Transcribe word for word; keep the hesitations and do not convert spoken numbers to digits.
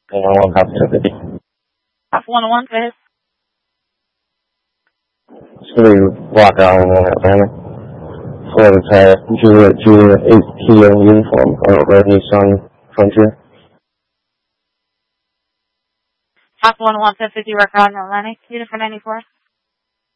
one oh one, copy two fifty. Copy one oh one, go ahead. Three Rock Island in Atlanta. Florida Tire, Juliet, Juliet, eight Kilo uniform, uh, red Nissan Frontier. Copy one oh one, ten fifty, Rock Island, Atlanta. Unit for ninety-four.